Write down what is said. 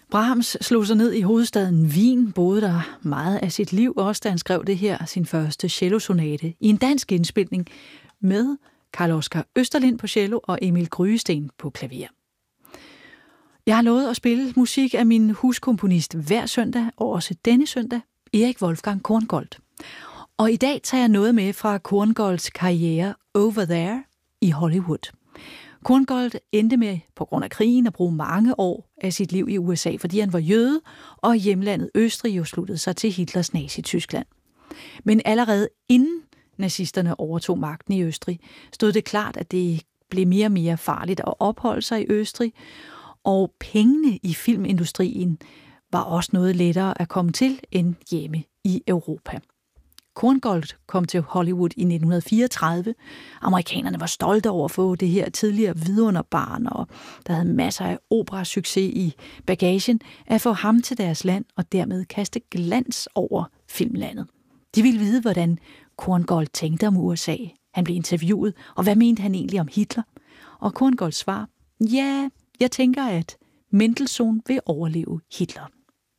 Brahms slog sig ned i hovedstaden Wien, boede der meget af sit liv, også da han skrev det her, sin første cellosonate, i en dansk indspilning med Carl Oskar Østerlind på cello og Emil Grysten på klaver. Jeg har lovet at spille musik af min huskomponist hver søndag, og også denne søndag, Erik Wolfgang Korngold. Og i dag tager jeg noget med fra Korngolds karriere Over There i Hollywood. Korngold endte med, på grund af krigen, at bruge mange år af sit liv i USA, fordi han var jøde, og hjemlandet Østrig jo sluttede sig til Hitlers Nazi-Tyskland. Men allerede inden nazisterne overtog magten i Østrig, stod det klart, at det blev mere og mere farligt at opholde sig i Østrig, og pengene i filmindustrien var også noget lettere at komme til end hjemme i Europa. Korngold kom til Hollywood i 1934. Amerikanerne var stolte over at få det her tidligere vidunderbarn, og der havde masser af operasucces i bagagen, at få ham til deres land og dermed kaste glans over filmlandet. De ville vide, hvordan Korngold tænkte om USA. Han blev interviewet, og hvad mente han egentlig om Hitler? Og Korngolds svar: ja, jeg tænker, at Mendelssohn vil overleve Hitler.